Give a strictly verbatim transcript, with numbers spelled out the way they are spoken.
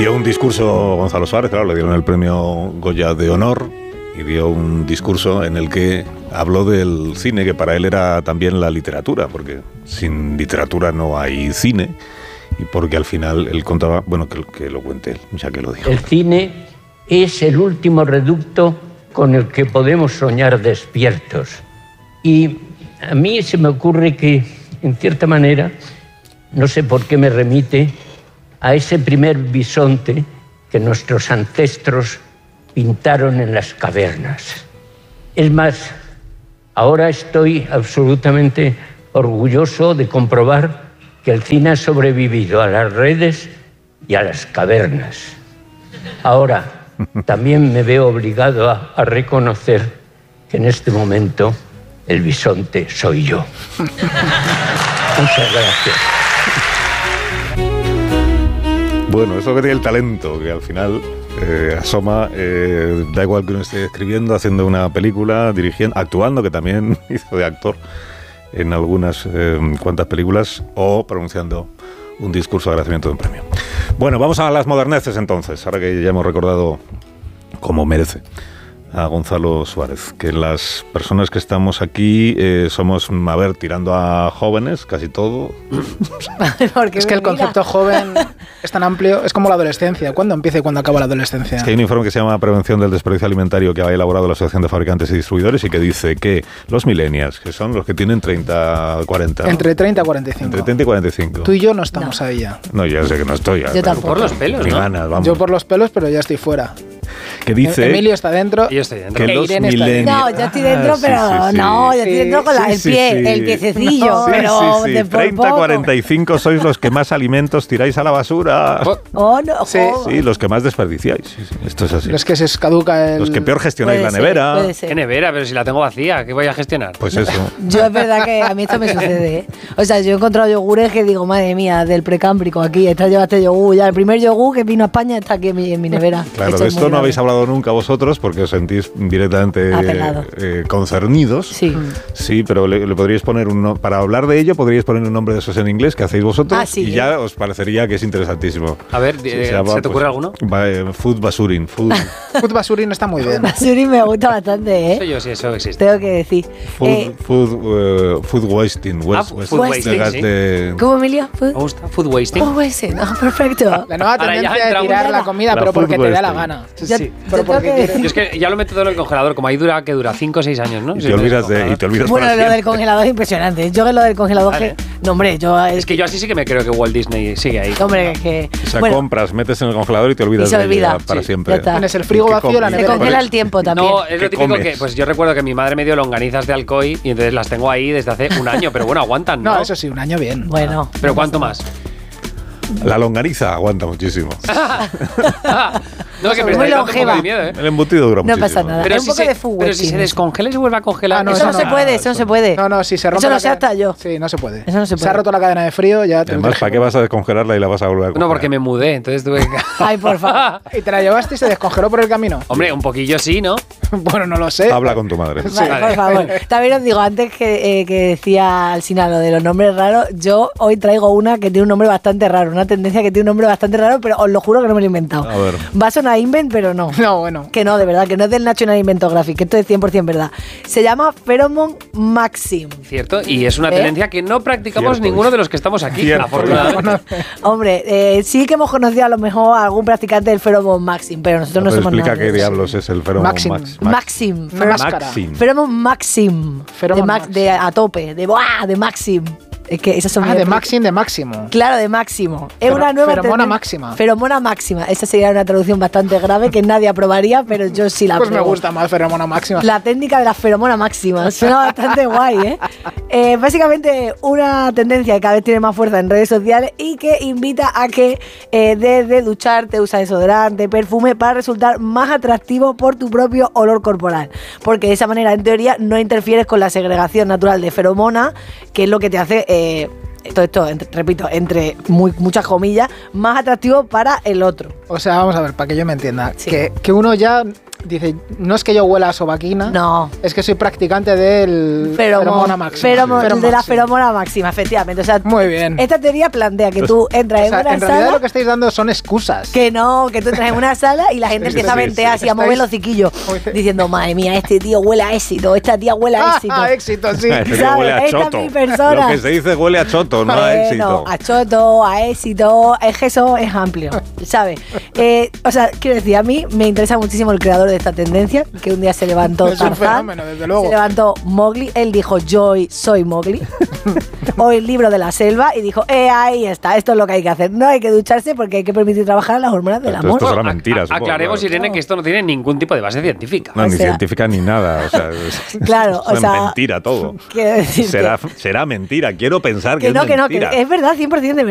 Dio un discurso Gonzalo Suárez, claro, le dieron el premio Goya de honor y dio un discurso en el que habló del cine, que para él era también la literatura, porque sin literatura no hay cine, y porque al final él contaba, bueno, que, que lo cuente él, ya que lo dijo. El cine es el último reducto con el que podemos soñar despiertos. Y a mí se me ocurre que, en cierta manera, no sé por qué me remite a ese primer bisonte que nuestros ancestros pintaron en las cavernas. Es más, ahora estoy absolutamente orgulloso de comprobar que el cine ha sobrevivido a las redes y a las cavernas. Ahora, también me veo obligado a, a reconocer que en este momento el bisonte soy yo. Muchas gracias. Bueno, eso que tiene el talento, que al final eh, asoma, eh, da igual que uno esté escribiendo, haciendo una película, dirigiendo, actuando, que también hizo de actor en algunas eh, cuantas películas, o pronunciando un discurso de agradecimiento de un premio. Bueno, vamos a las moderneces entonces, ahora que ya hemos recordado como merece a Gonzalo Suárez, que las personas que estamos aquí eh, somos, a ver, tirando a jóvenes, casi todo. Es que el concepto joven es tan amplio, es como la adolescencia. ¿Cuándo empieza y cuándo acaba la adolescencia? Es que hay un informe que se llama Prevención del Desperdicio Alimentario que ha elaborado la Asociación de Fabricantes y Distribuidores y que dice que los millennials, que son los que tienen treinta, cuarenta... Entre treinta y cuarenta y cinco. Entre treinta y cuarenta y cinco. Tú y yo no estamos no. ahí ya. No, ya sé que no estoy. Ya, yo tampoco. Por los pelos, ¿no? Ganas, vamos. Yo por los pelos, pero ya estoy fuera. Que dice... Emilio está dentro. Y yo estoy dentro. Que E los Irene está dentro. No, yo estoy dentro, Ah, pero sí, sí, sí. no, yo estoy dentro con la, el Sí, pie, sí, sí. el piececillo, No, pero sí, sí, sí. de por treinta, poco. cuarenta y cinco sois los que más alimentos tiráis a la basura. Oh, no, Sí. jo. Sí, los que más desperdiciáis. Sí, sí, esto es así. Los que se escaduca el... Los que peor gestionáis Puede la ser, nevera. puede ser. ¿Qué nevera? Pero si la tengo vacía, ¿qué voy a gestionar? Pues eso. Yo es verdad que a mí esto me sucede, ¿eh? O sea, yo he encontrado yogures que digo, madre mía, del precámbrico aquí, está llevaste yogur, ya el primer yogur que vino a España está aquí en mi, en mi nevera. Claro, de esto no habéis hablado nunca vosotros porque os sentís directamente Apelado. eh, concernidos. Sí. Sí, pero le, le podríais poner un no- para hablar de ello podríais poner un nombre de esos en inglés que hacéis vosotros Ah, sí. y ya os parecería que es interesantísimo. A ver, Sí, eh, llama, ¿se te ocurre pues, alguno? va, eh, food basurin, food, Food basurín está muy bien. Basuri me gusta bastante, Eso ¿eh? yo sí, eso existe. Tengo que decir. food, Eh, food, eh, food wasting, Ah, waste, food waste, wasting, de gas sí. de- ¿Cómo, Emilio? Me gusta. Food wasting. Oh, ese, no, perfecto. La nueva Ahora ya tendencia de entramos tirar en la la- comida, la pero porque food te da la wasting. gana. Yo- Sí. Pero yo tengo porque que quieres. decir- Yo es que ya lo meto todo en el congelador, como ahí dura, que dura cinco o seis años, ¿no? y Si te lo olvidas metes en de el y te olvidas Bueno, para lo del siempre. congelador es impresionante. Yo que lo del congelador, Vale. que, no, hombre, yo... congelador. Es que yo así sí que me creo que Walt Disney sigue ahí. Hombre, es que... O sea, bueno, compras, metes en el congelador y te olvidas Y se de olvida. ella para Sí, siempre. ya está. Tienes el frigo ¿Y qué vacío, la comes? se nevera. congela el tiempo también. No, es ¿Qué lo típico comes? que, pues yo recuerdo que mi madre me dio longanizas de Alcoy y entonces las tengo ahí desde hace un año, pero bueno, aguantan, ¿no? No, eso sí, un año bien. Bueno. Pero ¿cuánto más? La longaniza aguanta muchísimo. No, que me Muy está dando un poco longeva. de miedo, ¿eh? El embutido dura No muchísimo. pasa nada. Pero Es un si, poco se, de food pero si se wasting. descongela y se vuelve a congelar. Ah, no, Eso eso no se no. puede, eso no se puede. No, no, si se rompe Eso la lo sé cadena- hasta yo. Sí, no se puede. Eso no se Se puede. ha roto la cadena de frío, ya te Además, ¿para qué vas a descongelarla y la vas a volver a No, congelar? porque me mudé, entonces tuve que... Ay, por favor. Y te la llevaste y se descongeló por el camino. Hombre, un poquillo sí, ¿no? Bueno, no lo sé. Habla con tu madre. Vale, vale. por favor. También os digo, antes que, eh, que decía Alsina lo de los nombres raros, yo hoy traigo una que tiene un nombre bastante raro, una tendencia que tiene un nombre bastante raro, pero os lo juro que no me lo he inventado. A ver. Va a sonar invent, pero no. No, bueno. Que no, de verdad, que no es del National Inventographic, que esto es cien por ciento verdad. Se llama Pheromone Maxim. Cierto, y es una ¿Eh? tendencia que no practicamos Cierto. ninguno de los que estamos aquí, Cierto. afortunadamente. Hombre, eh, sí que hemos conocido a lo mejor a algún practicante del Pheromone Maxim, pero nosotros no, Pero somos explica nada de qué eso. diablos es el Pheromone Maxim. Max. Maxim. Una máscara. Maxim. Pheromone Maxim. Pheromone de, Max, Maxim. de a tope, de ¡buah! De Maxim. Es que esas son Ah, mis- de Maxim, de máximo. Claro, de máximo. Es Pero- una nueva feromona tendencia- máxima. Feromona máxima. Esa sería una traducción bastante grave que nadie aprobaría, pero yo sí la Pues me apruebo. gusta más feromona máxima. La técnica de la feromona máxima. Suena bastante guay, ¿eh? ¿eh? Básicamente una tendencia que cada vez tiene más fuerza en redes sociales y que invita a que eh, desde ducharte, usar desodorante, perfume, para resultar más atractivo por tu propio olor corporal. Porque de esa manera, en teoría, no interfieres con la segregación natural de feromona, que es lo que te hace... Eh, todo esto, entre- repito, entre muy, muchas comillas, más atractivo para el otro. O sea, vamos a ver, para que yo me entienda. Sí. Que, que uno ya dice, no es que yo huela a sobaquina, no. es que soy practicante del feromona máxima. Feromo, sí. De la feromona máxima, efectivamente. O sea, muy bien. Esta teoría plantea que tú entras o sea, en una en sala... En realidad lo que estáis dando son excusas. Que no, que tú entras en una sala y la gente sí, empieza sí, a ventear sí, así, a mover los hociquillos, diciendo, madre mía, este tío huele a éxito, esta tía huele a éxito. Ah, éxito, sí. Este tío huele a choto. Esta es mi persona. Lo que se dice huele a choto, no bueno, a éxito. a choto, a éxito, es que eso es amplio, ¿sabes? Eh, o sea, quiero decir, a mí me interesa muchísimo el creador de esta tendencia, que un día se levantó es Tarzán, un fenómeno, desde luego. Se levantó Mowgli, él dijo, yo hoy soy Mowgli, hoy el libro de la selva, y dijo, eh, ahí está, esto es lo que hay que hacer, no hay que ducharse porque hay que permitir trabajar las hormonas del amor. Esto será mentira, supongo. Aclaremos, claro. Irene, que esto no tiene ningún tipo de base científica. No, o ni sea, científica ni nada, o sea, es, claro, es o sea, mentira todo. Quiero decir será, que, será mentira, quiero pensar que, que no, es que mentira. no, que es verdad, cien por ciento de